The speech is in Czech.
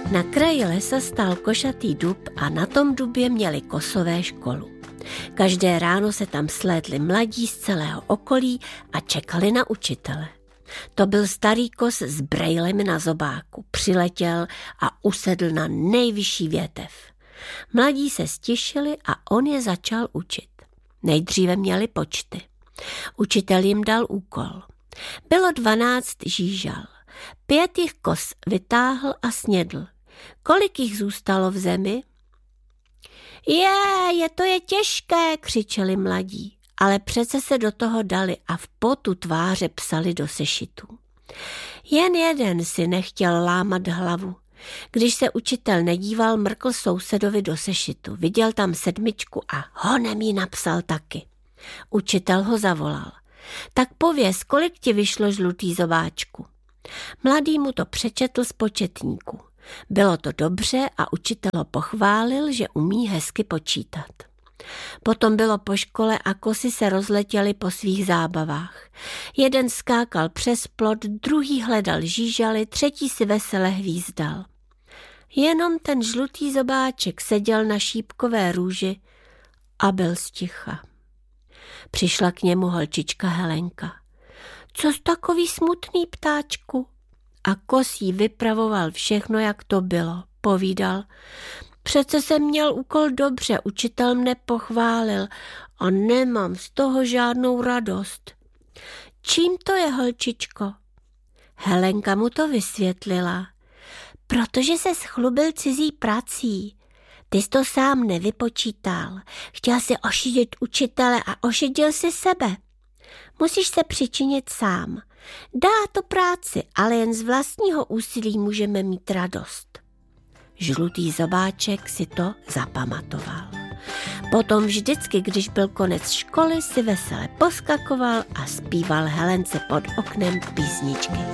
Na kraji lesa stál košatý dub a na tom dubě měli kosové školu. Každé ráno se tam slétli mladí z celého okolí a čekali na učitele. To byl starý kos s brejlemi na zobáku. Přiletěl a usedl na nejvyšší větev. Mladí se stišili a on je začal učit. Nejdříve měli počty. Učitel jim dal úkol. Bylo 12 žížal. 5 jich kos vytáhl a snědl. Kolik jich zůstalo v zemi? To je těžké, křičeli mladí, ale přece se do toho dali a v potu tváře psali do sešitů. Jen jeden si nechtěl lámat hlavu. Když se učitel nedíval, mrkl sousedovi do sešitu. Viděl tam 7 a honem ji napsal taky. Učitel ho zavolal. Tak pověz, kolik ti vyšlo, žlutý zobáčku? Mladý mu to přečetl z početníku. Bylo to dobře a učitel ho pochválil, že umí hezky počítat. Potom bylo po škole a kosy se rozletěly po svých zábavách. Jeden skákal přes plot, druhý hledal žížaly, třetí si vesele hvízdal. Jenom ten žlutý zobáček seděl na šípkové růži a byl sticha. Přišla k němu holčička Helenka. Co jsi takový smutný, ptáčku? A kos jí vypravoval všechno, jak to bylo. Povídal, přece jsem měl úkol dobře, učitel mne pochválil a nemám z toho žádnou radost. Čím to je, holčičko? Helenka mu to vysvětlila. Protože se schlubil cizí prací. Ty jsi to sám nevypočítal. Chtěl si ošidit učitele a ošidil si sebe. Musíš se přičinit sám. Dá to práci, ale jen z vlastního úsilí můžeme mít radost. Žlutý zobáček si to zapamatoval. Potom vždycky, když byl konec školy, si vesele poskakoval a zpíval Helence pod oknem písničky.